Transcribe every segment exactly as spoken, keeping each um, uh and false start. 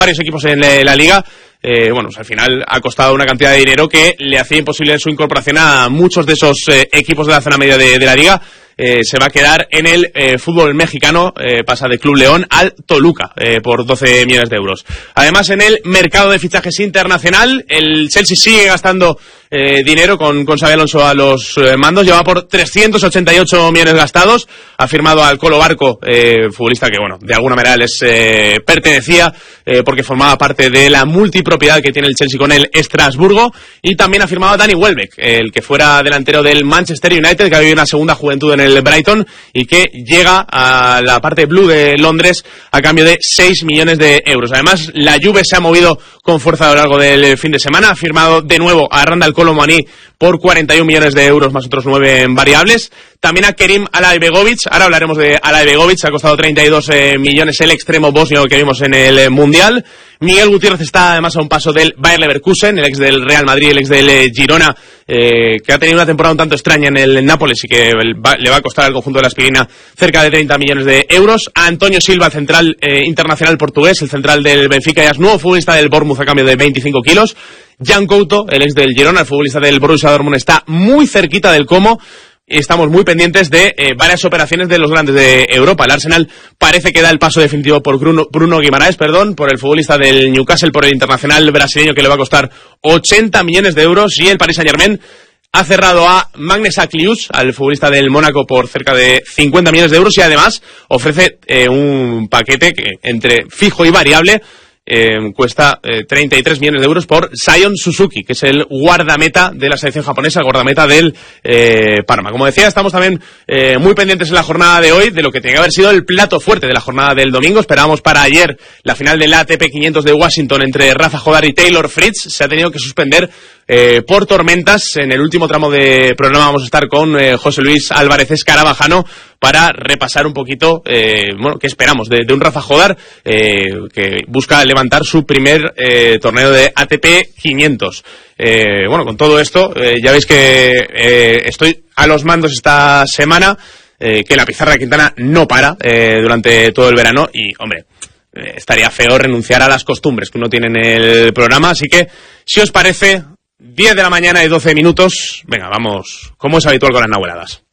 varios equipos en la, la liga. Eh, bueno, pues al final ha costado una cantidad de dinero que le hacía imposible su incorporación a muchos de esos eh, equipos de la zona media de, de la liga. Eh, se va a quedar en el eh, fútbol mexicano, eh, pasa de Club León al Toluca eh, por doce millones de euros. Además, en el mercado de fichajes internacional, el Chelsea sigue gastando eh, dinero con, con Xabi Alonso a los eh, mandos, lleva por trescientos ochenta y ocho millones gastados, ha firmado al Colo Barco, eh, futbolista que, bueno, de alguna manera les eh, pertenecía eh, porque formaba parte de la multipropiedad que tiene el Chelsea con el Estrasburgo, y también ha firmado a Danny Welbeck, el que fuera delantero del Manchester United, que ha vivido una segunda juventud en el Brighton y que llega a la parte blue de Londres a cambio de seis millones de euros. Además, la Juve se ha movido con fuerza a lo largo del fin de semana, ha firmado de nuevo a Randal Kolo Muani por cuarenta y un millones de euros más otros nueve en variables. También a Kerim Alaibegovic, ahora hablaremos de Alaibegovic, ha costado treinta y dos eh, millones el extremo bosnio que vimos en el eh, Mundial. Miguel Gutiérrez está además a un paso del Bayer Leverkusen, el ex del Real Madrid, el ex del eh, Girona, eh, que ha tenido una temporada un tanto extraña en el Nápoles y que va, le va a costar al conjunto de la Aspirina cerca de treinta millones de euros. A Antonio Silva, el central eh, internacional portugués, el central del Benfica, ya es nuevo futbolista del Bournemouth a cambio de veinticinco kilos. Jan Couto, el ex del Girona, el futbolista del Borussia Dortmund, está muy cerquita del Como. Estamos muy pendientes de eh, varias operaciones de los grandes de Europa. El Arsenal parece que da el paso definitivo por Bruno, Bruno Guimaraes, perdón, por el futbolista del Newcastle, por el internacional brasileño que le va a costar ochenta millones de euros, y el Paris Saint-Germain ha cerrado a Magnus Aklius, al futbolista del Mónaco, por cerca de cincuenta millones de euros, y además ofrece eh, un paquete que entre fijo y variable Eh, cuesta eh, treinta y tres millones de euros por Sion Suzuki, que es el guardameta de la selección japonesa, el guardameta del eh, Parma. Como decía, estamos también eh, muy pendientes en la jornada de hoy de lo que tiene que haber sido el plato fuerte de la jornada del domingo. Esperábamos para ayer la final del A T P quinientos de Washington entre Rafa Jodar y Taylor Fritz. Se ha tenido que suspender eh, por tormentas. En el último tramo de programa vamos a estar con eh, José Luis Álvarez Escarabajano para repasar un poquito, eh, bueno, qué esperamos de, de un Rafa Jodar eh, que busca levantar su primer eh, torneo de A T P quinientos. Eh, bueno, con todo esto, eh, ya veis que eh, estoy a los mandos esta semana, eh, que la pizarra de Quintana no para eh, durante todo el verano y, hombre, eh, estaría feo renunciar a las costumbres que uno tiene en el programa, así que, si os parece, diez de la mañana y doce minutos, venga, vamos, como es habitual con las nahueladas.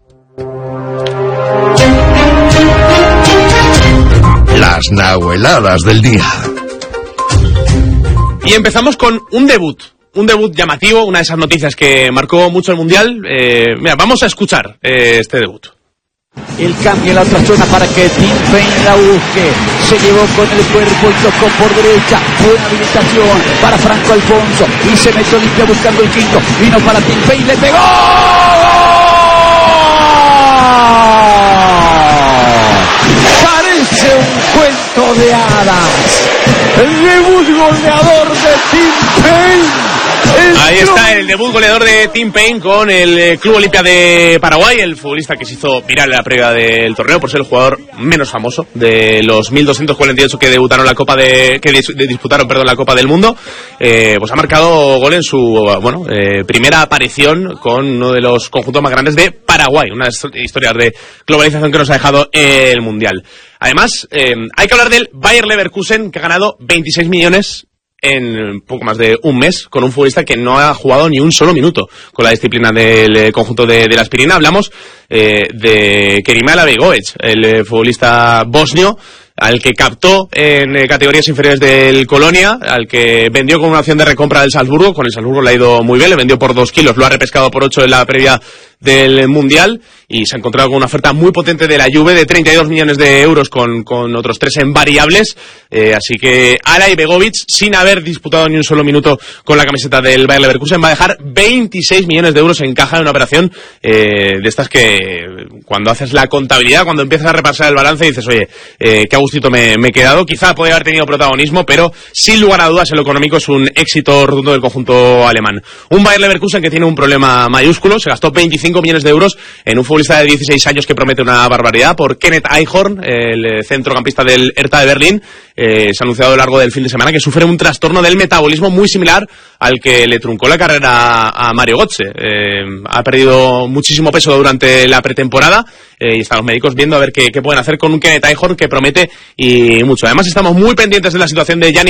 Las nahueladas del día. Y empezamos con un debut, un debut llamativo, una de esas noticias que marcó mucho el Mundial. Eh, mira, vamos a escuchar eh, este debut. El cambio en la otra zona para que Tim Payne la busque. Se llevó con el cuerpo y tocó por derecha. Buena habilitación para Franco Alfonso. Y se metió limpia buscando el quinto. Vino para Tim Payne, le pegó. Parece un cuento de hadas. El debut goleador de Tim Payne. Ahí está el debut goleador de Tim Payne con el Club Olimpia de Paraguay, el futbolista que se hizo viral en la previa del torneo por ser el jugador menos famoso de los mil doscientos cuarenta y ocho que debutaron la Copa de que dis, de, disputaron, perdón, la Copa del Mundo. Eh, pues ha marcado gol en su bueno eh, primera aparición con uno de los conjuntos más grandes de Paraguay, una historia de globalización que nos ha dejado el Mundial. Además, eh, hay que hablar del Bayer Leverkusen, que ha ganado veintiséis millones en poco más de un mes, con un futbolista que no ha jugado ni un solo minuto con la disciplina del conjunto de, de la Aspirina. Hablamos eh, de Kerim Alaibegovic, el eh, futbolista bosnio, al que captó en eh, categorías inferiores del Colonia, al que vendió con una opción de recompra del Salzburgo. Con el Salzburgo le ha ido muy bien, le vendió por dos kilos, lo ha repescado por ocho en la previa del Mundial, y se ha encontrado con una oferta muy potente de la Juve de treinta y dos millones de euros con, con otros tres en variables, eh, así que Alaibegovic, sin haber disputado ni un solo minuto con la camiseta del Bayer Leverkusen, va a dejar veintiséis millones de euros en caja en una operación eh, de estas que cuando haces la contabilidad, cuando empiezas a repasar el balance dices, oye, eh, qué a gustito me, me he quedado. Quizá podría haber tenido protagonismo, pero sin lugar a dudas en lo económico es un éxito rotundo del conjunto alemán. Un Bayer Leverkusen que tiene un problema mayúsculo, se gastó veinticinco cinco millones de euros en un futbolista de dieciséis años que promete una barbaridad, por Kenneth Eichhorn, el centrocampista del Hertha de Berlín. Eh, se ha anunciado a lo largo del fin de semana que sufre un trastorno del metabolismo muy similar al que le truncó la carrera a Mario Götze. Eh, ha perdido muchísimo peso durante la pretemporada eh, y están los médicos viendo a ver qué, qué pueden hacer con un Kenneth Eichhorn que promete y mucho. Además estamos muy pendientes de la situación de Gianni